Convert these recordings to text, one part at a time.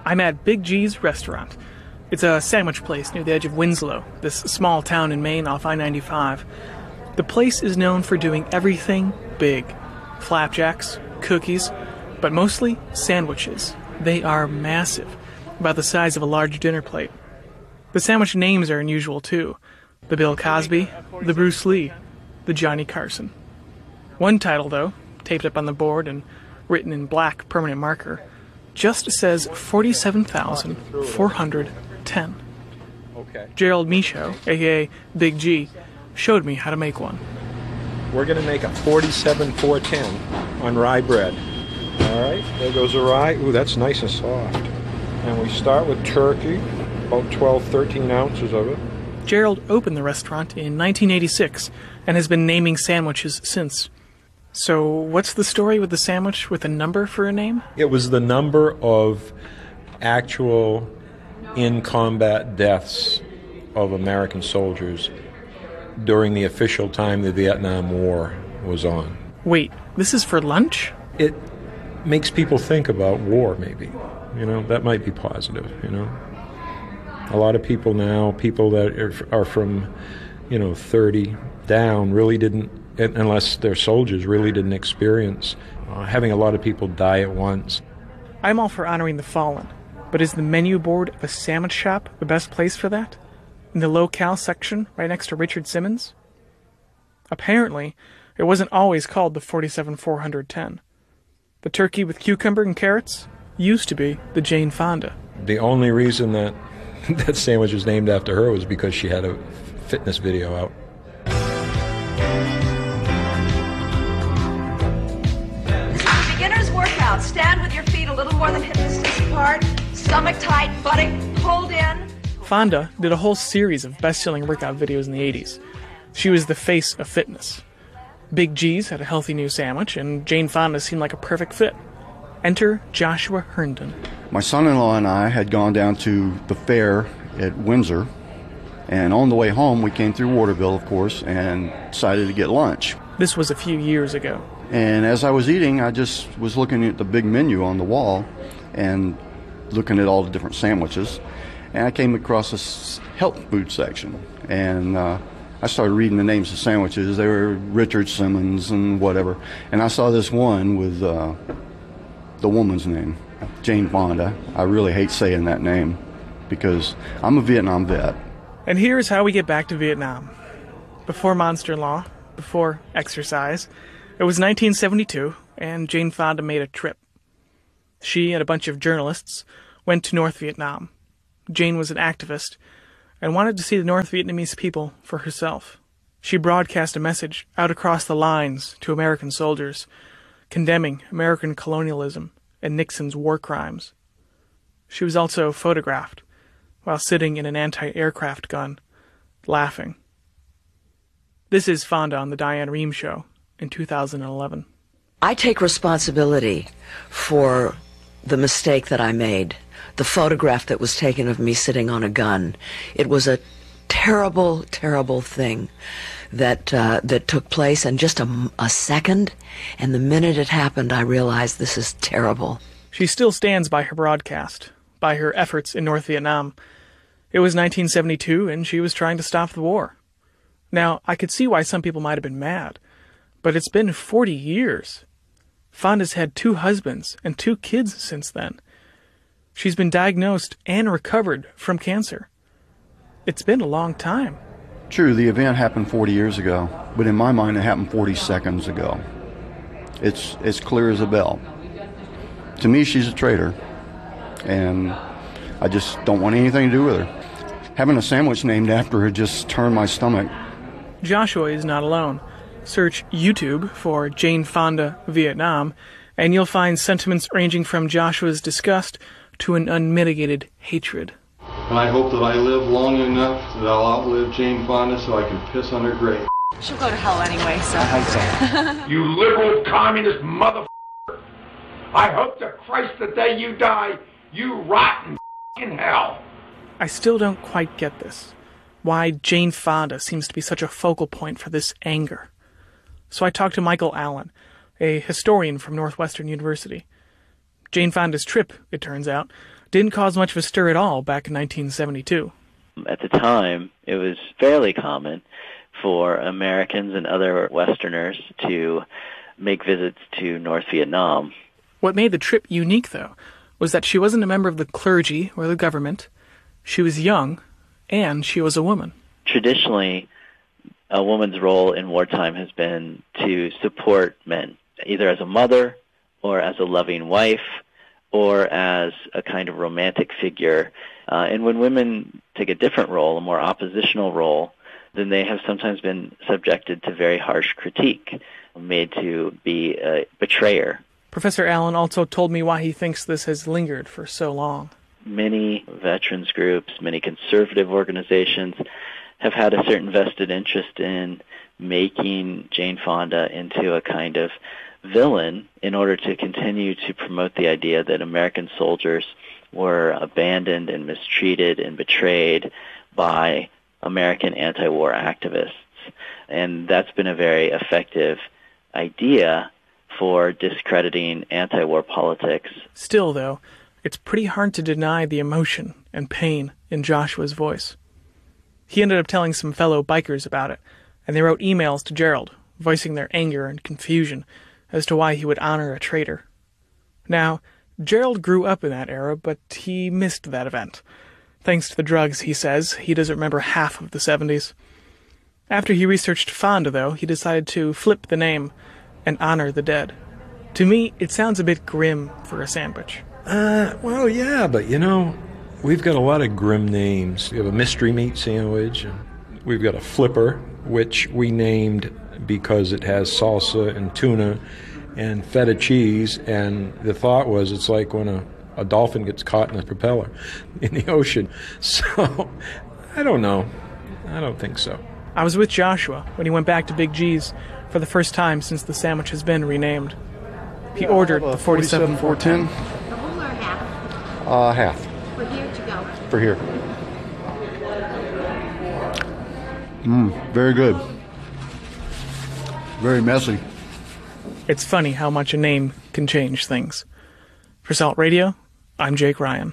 I'm at Big G's Restaurant. It's a sandwich place near the edge of Winslow, this small town in Maine off I-95. The place is known for doing everything big. Flapjacks, cookies, but mostly sandwiches. They are massive, about the size of a large dinner plate. The sandwich names are unusual too. The Bill Cosby, the Bruce Lee, the Johnny Carson. One title, though, taped up on the board and written in black permanent marker, just says 47,410. Okay. Gerald Michaud, a.k.a. Big G, showed me how to make one. We're going to make a 47,410 on rye bread. All right, there goes the rye. Ooh, that's nice and soft. And we start with turkey, about 12, 13 ounces of it. Gerald opened the restaurant in 1986 and has been naming sandwiches since. So what's the story with the sandwich with a number for a name? It was the number of actual in-combat deaths of American soldiers during the official time the Vietnam War was on. Wait, this is for lunch? It makes people think about war, maybe. You know, that might be positive, you know. A lot of people now, people that are from, 30 down, really didn't, unless they're soldiers, really didn't experience having a lot of people die at once. I'm all for honoring the fallen, but is the menu board of a sandwich shop the best place for that? In the locale section, right next to Richard Simmons? Apparently, it wasn't always called the 47,410. The turkey with cucumber and carrots used to be the Jane Fonda. The only reason that that sandwich was named after her was because she had a fitness video out. This is a beginner's workout. Stand with your feet a little more than hip distance apart. Stomach tight, buttock pulled in. Fonda did a whole series of best-selling workout videos in the 80s. She was the face of fitness. Big G's had a healthy new sandwich, and Jane Fonda seemed like a perfect fit. Enter Joshua Herndon. My son-in-law and I had gone down to the fair at Windsor, and on the way home we came through Waterville, of course, and decided to get lunch. This was a few years ago. And as I was eating, I just was looking at the big menu on the wall and looking at all the different sandwiches, and I came across this health food section, and I started reading the names of sandwiches. They were Richard Simmons and whatever, and I saw this one with the woman's name, Jane Fonda. I really hate saying that name because I'm a Vietnam vet. And here's how we get back to Vietnam. Before Monster Law, before exercise, it was 1972, and Jane Fonda made a trip. She and a bunch of journalists went to North Vietnam. Jane was an activist and wanted to see the North Vietnamese people for herself. She broadcast a message out across the lines to American soldiers, condemning American colonialism and Nixon's war crimes. She was also photographed while sitting in an anti-aircraft gun, laughing. This is Fonda on The Diane Rehm Show in 2011. I take responsibility for the mistake that I made. The photograph that was taken of me sitting on a gun. It was a terrible, terrible thing that took place in just a second, and the minute it happened, I realized this is terrible. She still stands by her broadcast, by her efforts in North Vietnam. It was 1972, and she was trying to stop the war. Now, I could see why some people might have been mad, but it's been 40 years. Fonda's had 2 husbands and 2 kids since then. She's been diagnosed and recovered from cancer. It's been a long time. True, the event happened 40 years ago, but in my mind it happened 40 seconds ago. It's clear as a bell. To me, she's a traitor, and I just don't want anything to do with her. Having a sandwich named after her just turned my stomach. Joshua is not alone. Search YouTube for Jane Fonda Vietnam, and you'll find sentiments ranging from Joshua's disgust to an unmitigated hatred. And I hope that I live long enough that I'll outlive Jane Fonda so I can piss on her grave. She'll go to hell anyway, so. I hope so. You liberal communist motherfucker! I hope to Christ the day you die, you rot in hell! I still don't quite get this. Why Jane Fonda seems to be such a focal point for this anger. So I talked to Michael Allen, a historian from Northwestern University. Jane Fonda's trip, it turns out, didn't cause much of a stir at all back in 1972. At the time, it was fairly common for Americans and other Westerners to make visits to North Vietnam. What made the trip unique, though, was that she wasn't a member of the clergy or the government. She was young, and she was a woman. Traditionally, a woman's role in wartime has been to support men, either as a mother or as a loving wife or as a kind of romantic figure. And when women take a different role, a more oppositional role, then they have sometimes been subjected to very harsh critique, made to be a betrayer. Professor Allen also told me why he thinks this has lingered for so long. Many veterans groups, many conservative organizations have had a certain vested interest in making Jane Fonda into a kind of villain in order to continue to promote the idea that American soldiers were abandoned and mistreated and betrayed by American anti-war activists. And that's been a very effective idea for discrediting anti-war politics. Still, though, it's pretty hard to deny the emotion and pain in Joshua's voice. He ended up telling some fellow bikers about it, and they wrote emails to Gerald, voicing their anger and confusion as to why he would honor a traitor. Now, Gerald grew up in that era, but he missed that event. Thanks to the drugs, he says, he doesn't remember half of the 70s. After he researched Fonda, though, he decided to flip the name and honor the dead. To me, it sounds a bit grim for a sandwich. Well, yeah, but we've got a lot of grim names. We have a mystery meat sandwich. We've got a flipper, which we named because it has salsa and tuna and feta cheese, and the thought was it's like when a dolphin gets caught in a propeller in the ocean. So, I don't know. I don't think so. I was with Joshua when he went back to Big G's for the first time since the sandwich has been renamed. He ordered the 47-410. A whole or half? Half. For here to go. For here. Very good. Very messy. It's funny how much a name can change things. For Salt Radio, I'm Jake Ryan.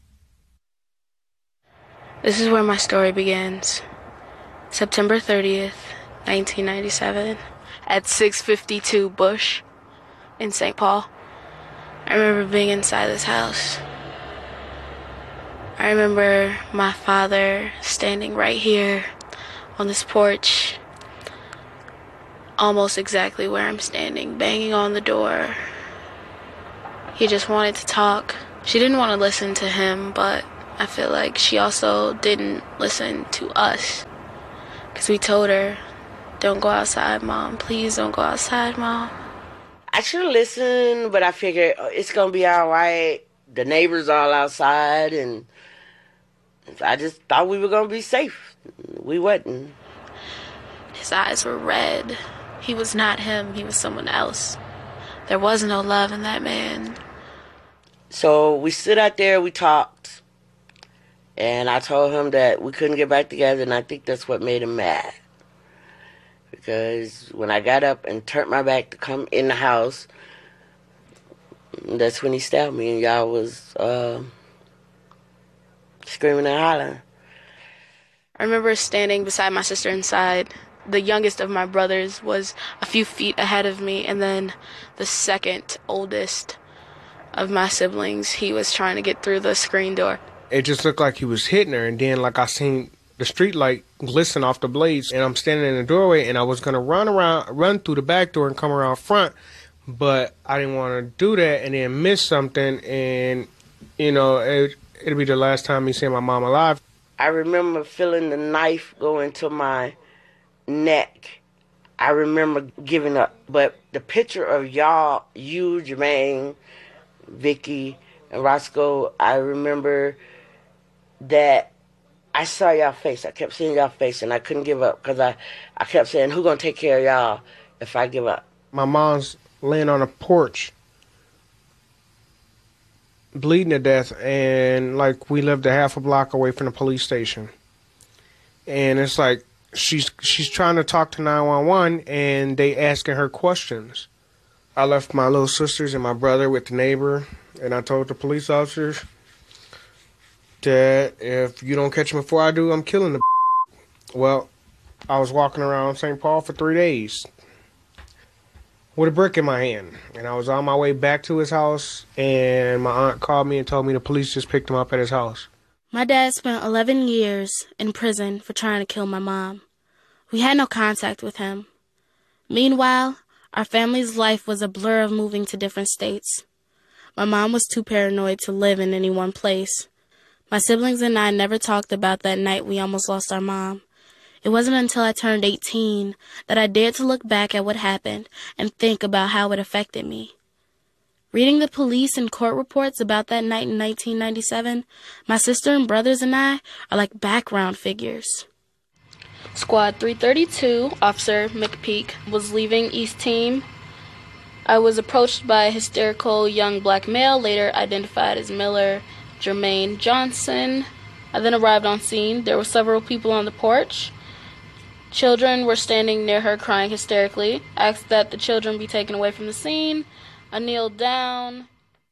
This is where my story begins. September 30th, 1997, at 652 Bush in St. Paul. I remember being inside this house. I remember my father standing right here on this porch, almost exactly where I'm standing, banging on the door. He just wanted to talk. She didn't want to listen to him, but I feel like she also didn't listen to us. Because we told her, don't go outside, Mom. Please don't go outside, Mom. I should have listened, but I figured it's going to be all right. The neighbors all outside, and I just thought we were going to be safe. We wasn't. His eyes were red. He was not him. He was someone else. There was no love in that man. So we stood out there, we talked, and I told him that we couldn't get back together, and I think that's what made him mad. Because when I got up and turned my back to come in the house, that's when he stabbed me, and y'all was screaming and hollering. I remember standing beside my sister inside. The youngest of my brothers was a few feet ahead of me, and then the second oldest of my siblings, he was trying to get through the screen door. It just looked like he was hitting her, and then I seen the street light glisten off the blades, and I'm standing in the doorway, and I was going to run through the back door and come around front, but I didn't want to do that and then miss something, and, it'll be the last time me seeing my mom alive. I remember feeling the knife go into my neck. I remember giving up. But the picture of y'all, you, Jermaine, Vicky, and Roscoe, I remember that I saw y'all face. I kept seeing y'all face, and I couldn't give up because I kept saying, who gonna take care of y'all if I give up? My mom's laying on a porch, bleeding to death, and we lived a half a block away from the police station. And it's like she's trying to talk to 911, and they asking her questions. I left my little sisters and my brother with the neighbor, and I told the police officers, Dad, if you don't catch him before I do, I'm killing the Well, I was walking around St. Paul for 3 days with a brick in my hand. And I was on my way back to his house, and my aunt called me and told me the police just picked him up at his house. My dad spent 11 years in prison for trying to kill my mom. We had no contact with him. Meanwhile, our family's life was a blur of moving to different states. My mom was too paranoid to live in any one place. My siblings and I never talked about that night we almost lost our mom. It wasn't until I turned 18 that I dared to look back at what happened and think about how it affected me. Reading the police and court reports about that night in 1997, my sister and brothers and I are like background figures. Squad 332, Officer McPeak, was leaving East Team. I was approached by a hysterical young black male, later identified as Miller Jermaine Johnson. I then arrived on scene. There were several people on the porch. Children were standing near her crying hysterically. I asked that the children be taken away from the scene. I kneeled down.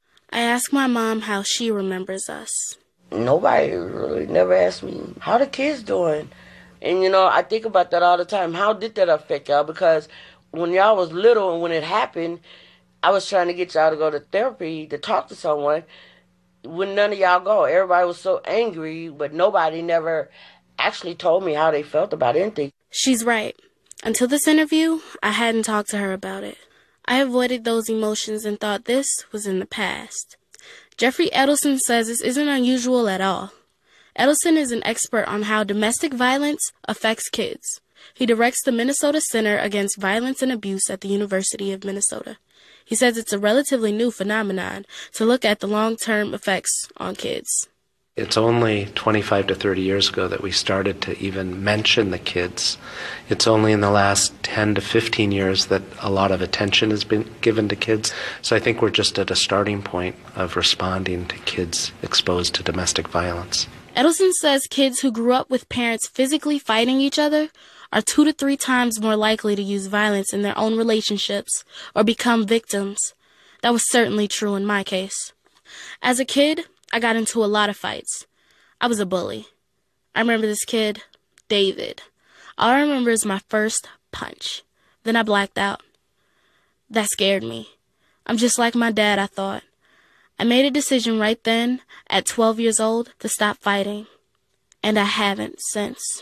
I asked my mom how she remembers us. Nobody really never asked me, how the kids doing? And, you know, I think about that all the time. How did that affect y'all? Because when y'all was little and when it happened, I was trying to get y'all to go to therapy to talk to someone. When none of y'all go, everybody was so angry, but nobody never actually told me how they felt about anything. She's right. Until this interview, I hadn't talked to her about it. I avoided those emotions and thought this was in the past. Jeffrey Edelson says this isn't unusual at all. Edelson is an expert on how domestic violence affects kids. He directs the Minnesota Center Against Violence and Abuse at the University of Minnesota. He says it's a relatively new phenomenon to look at the long-term effects on kids. It's only 25 to 30 years ago that we started to even mention the kids. It's only in the last 10 to 15 years that a lot of attention has been given to kids. So I think we're just at a starting point of responding to kids exposed to domestic violence. Edelson says kids who grew up with parents physically fighting each other are 2 to 3 times more likely to use violence in their own relationships or become victims. That was certainly true in my case. As a kid, I got into a lot of fights. I was a bully. I remember this kid, David. All I remember is my first punch. Then I blacked out. That scared me. I'm just like my dad, I thought. I made a decision right then, at 12 years old, to stop fighting. And I haven't since.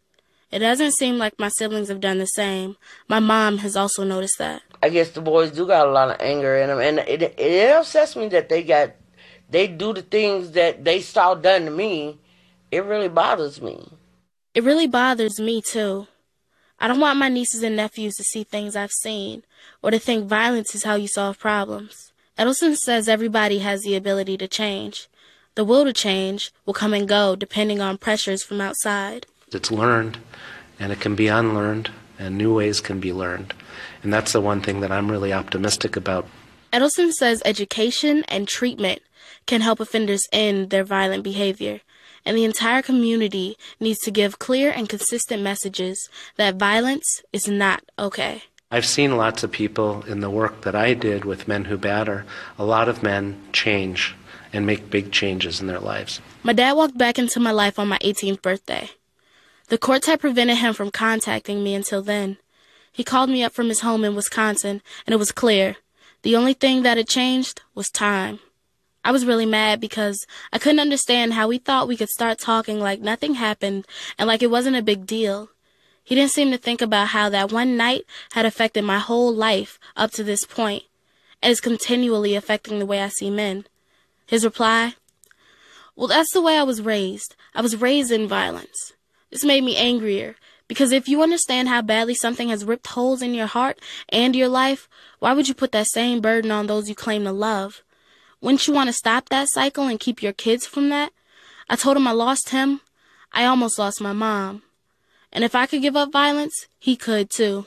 It doesn't seem like my siblings have done the same. My mom has also noticed that. I guess the boys do got a lot of anger in them, and it upsets me that they do the things that they saw done to me. It really bothers me. It really bothers me, too. I don't want my nieces and nephews to see things I've seen, or to think violence is how you solve problems. Edelson says everybody has the ability to change. The will to change will come and go depending on pressures from outside. It's learned, and it can be unlearned, and new ways can be learned. And that's the one thing that I'm really optimistic about. Edelson says education and treatment can help offenders end their violent behavior, and the entire community needs to give clear and consistent messages that violence is not okay. I've seen lots of people in the work that I did with Men Who Batter. A lot of men change and make big changes in their lives. My dad walked back into my life on my 18th birthday. The courts had prevented him from contacting me until then. He called me up from his home in Wisconsin, and it was clear. The only thing that had changed was time. I was really mad because I couldn't understand how he thought we could start talking like nothing happened and like it wasn't a big deal. He didn't seem to think about how that one night had affected my whole life up to this point, and is continually affecting the way I see men. His reply? Well, that's the way I was raised. I was raised in violence. This made me angrier, because if you understand how badly something has ripped holes in your heart and your life, why would you put that same burden on those you claim to love? Wouldn't you want to stop that cycle and keep your kids from that? I told him I lost him. I almost lost my mom. And if I could give up violence, he could too.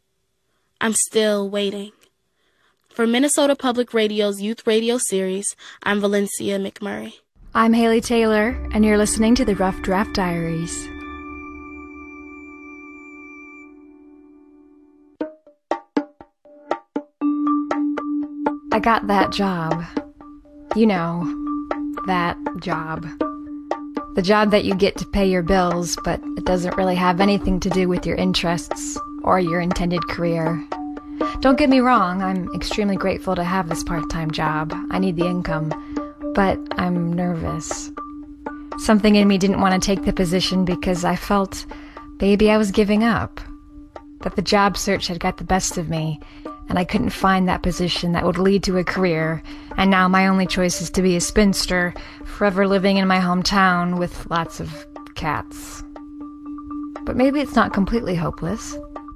I'm still waiting. For Minnesota Public Radio's Youth Radio Series, I'm Valencia McMurray. I'm Haley Taylor, and you're listening to the Rough Draft Diaries. I got that job. You know, that job. The job that you get to pay your bills, but it doesn't really have anything to do with your interests or your intended career. Don't get me wrong, I'm extremely grateful to have this part-time job. I need the income, but I'm nervous. Something in me didn't want to take the position because I felt maybe I was giving up, that the job search had got the best of me, and I couldn't find that position that would lead to a career, and now my only choice is to be a spinster, forever living in my hometown with lots of cats. But maybe it's not completely hopeless.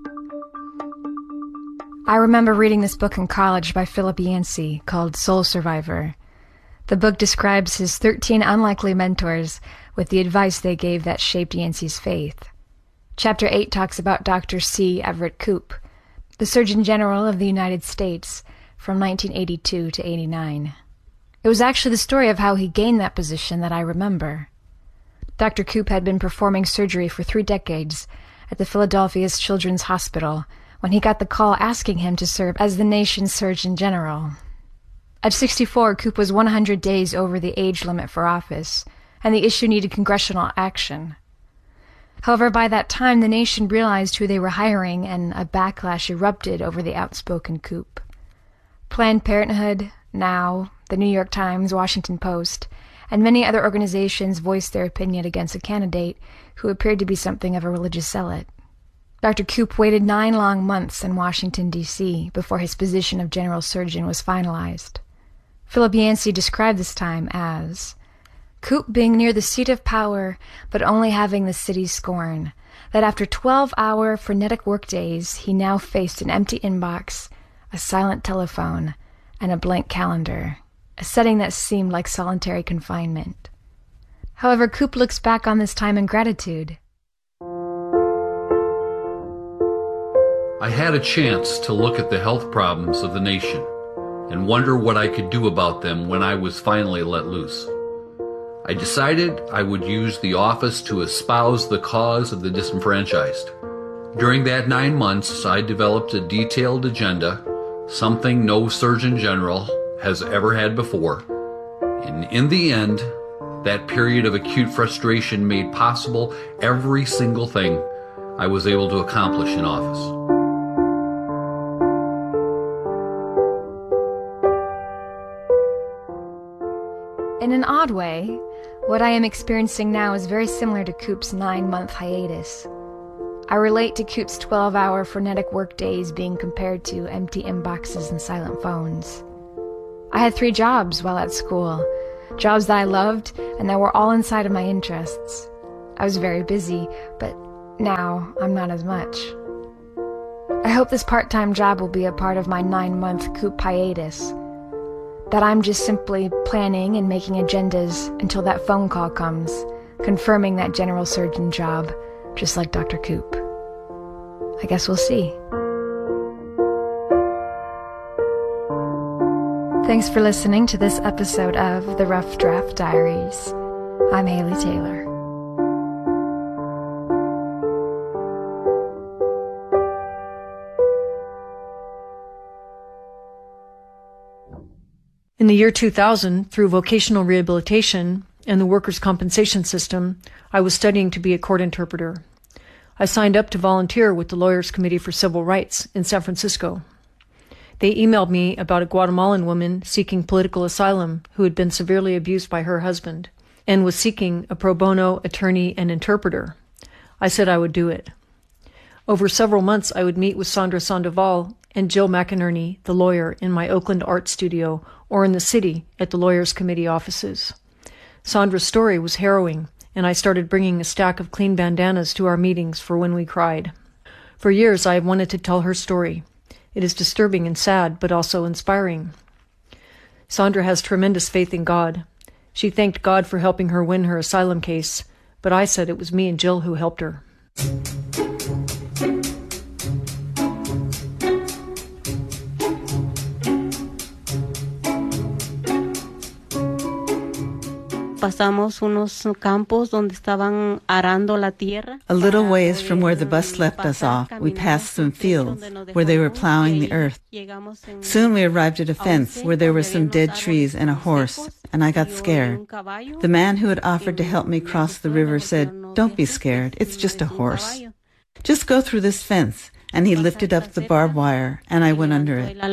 I remember reading this book in college by Philip Yancey called Soul Survivor. The book describes his 13 unlikely mentors with the advice they gave that shaped Yancey's faith. Chapter 8 talks about Dr. C. Everett Koop, the Surgeon General of the United States from 1982 to 89. It was actually the story of how he gained that position that I remember. Dr. Koop had been performing surgery for 3 decades at the Philadelphia Children's Hospital when he got the call asking him to serve as the nation's Surgeon General. At 64, Koop was 100 days over the age limit for office, and the issue needed congressional action. However, by that time, the nation realized who they were hiring, and a backlash erupted over the outspoken Koop. Planned Parenthood, NOW, the New York Times, Washington Post, and many other organizations voiced their opinion against a candidate who appeared to be something of a religious zealot. Dr. Koop waited 9 long months in Washington, D.C. before his position of general surgeon was finalized. Philip Yancey described this time as Koop being near the seat of power, but only having the city's scorn, that after 12-hour frenetic workdays he now faced an empty inbox, a silent telephone, and a blank calendar, a setting that seemed like solitary confinement. However, Koop looks back on this time in gratitude. I had a chance to look at the health problems of the nation and wonder what I could do about them when I was finally let loose. I decided I would use the office to espouse the cause of the disenfranchised. During that 9 months, I developed a detailed agenda, something no Surgeon General has ever had before. And in the end, that period of acute frustration made possible every single thing I was able to accomplish in office. In an odd way, what I am experiencing now is very similar to Koop's 9-month hiatus. I relate to Koop's 12-hour frenetic workdays being compared to empty inboxes and silent phones. I had 3 jobs while at school, jobs that I loved and that were all inside of my interests. I was very busy, but now I'm not as much. I hope this part-time job will be a part of my 9-month Koop hiatus, that I'm just simply planning and making agendas until that phone call comes, confirming that general surgeon job, just like Dr. Koop. I guess we'll see. Thanks for listening to this episode of The Rough Draft Diaries. I'm Haley Taylor. In the year 2000, through vocational rehabilitation and the workers' compensation system, I was studying to be a court interpreter. I signed up to volunteer with the Lawyers Committee for Civil Rights in San Francisco. They emailed me about a Guatemalan woman seeking political asylum who had been severely abused by her husband and was seeking a pro bono attorney and interpreter. I said I would do it. Over several months, I would meet with Sandra Sandoval and Jill McInerney, the lawyer, in my Oakland art studio or in the city at the Lawyers Committee offices. Sandra's story was harrowing, and I started bringing a stack of clean bandanas to our meetings for when we cried. For years, I have wanted to tell her story. It is disturbing and sad, but also inspiring. Sandra has tremendous faith in God. She thanked God for helping her win her asylum case, but I said it was me and Jill who helped her. pasamos unos campos donde estaban arando la tierra. A little ways from where the bus left us off, we passed some fields where they were plowing the earth. Soon we arrived at a fence where there were some dead trees and a horse, and I got scared. The man who had offered to help me cross the river said, "Don't be scared, it's just a horse. Just go through this fence." And he lifted up the barbed wire, and I went under it.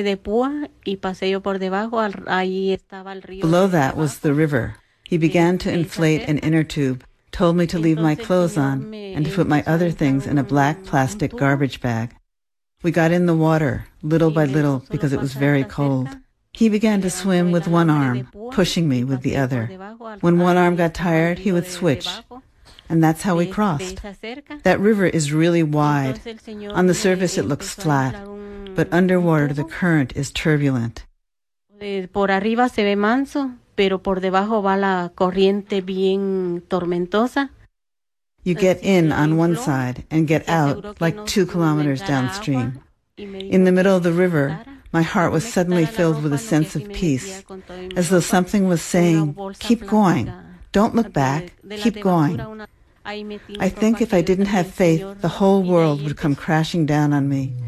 Below that was the river. He began to inflate an inner tube, told me to leave my clothes on, and to put my other things in a black plastic garbage bag. We got in the water, little by little, because it was very cold. He began to swim with one arm, pushing me with the other. When one arm got tired, he would switch. And that's how we crossed. That river is really wide. On the surface it looks flat, but underwater the current is turbulent. Por arriba se ve manso, pero por debajo va la corriente bien tormentosa. You get in on one side and get out like 2 kilometers downstream. In the middle of the river, my heart was suddenly filled with a sense of peace, as though something was saying, "Keep going. Don't look back. Keep going." I think if I didn't have faith, the whole world would come crashing down on me.